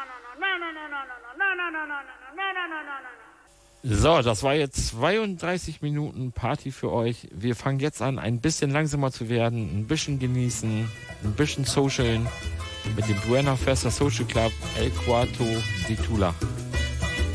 So, das war jetzt 32 Minuten Party für euch. Wir fangen jetzt an, ein bisschen langsamer zu werden, ein bisschen genießen, ein bisschen socialen mit dem Buena Festa Social Club El Cuarto de Tula.